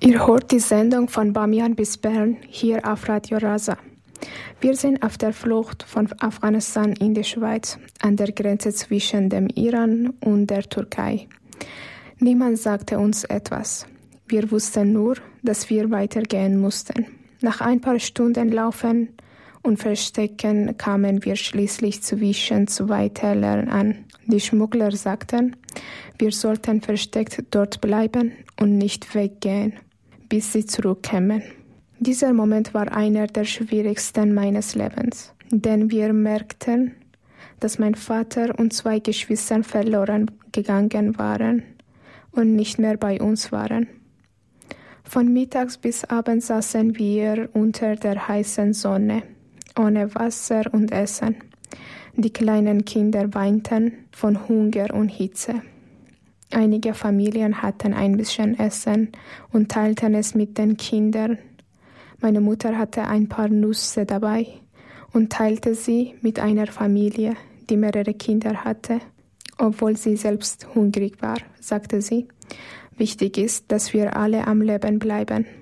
Ihr hört die Sendung von Bamiyan bis Bern hier auf Radio Raza. Wir sind auf der Flucht von Afghanistan in die Schweiz, an der Grenze zwischen dem Iran und der Türkei. Niemand sagte uns etwas. Wir wussten nur, dass wir weitergehen mussten. Nach ein paar Stunden Laufen und Verstecken kamen wir schließlich zwischen zwei Tälern an. Die Schmuggler sagten, wir sollten versteckt dort bleiben und nicht weggehen, bis sie zurückkämen. Dieser Moment war einer der schwierigsten meines Lebens, denn wir merkten, dass mein Vater und zwei Geschwister verloren gegangen waren und nicht mehr bei uns waren. Von mittags bis abends saßen wir unter der heißen Sonne, ohne Wasser und Essen. Die kleinen Kinder weinten von Hunger und Hitze. Einige Familien hatten ein bisschen Essen und teilten es mit den Kindern. Meine Mutter hatte ein paar Nüsse dabei und teilte sie mit einer Familie, die mehrere Kinder hatte. Obwohl sie selbst hungrig war, sagte sie, wichtig ist, dass wir alle am Leben bleiben.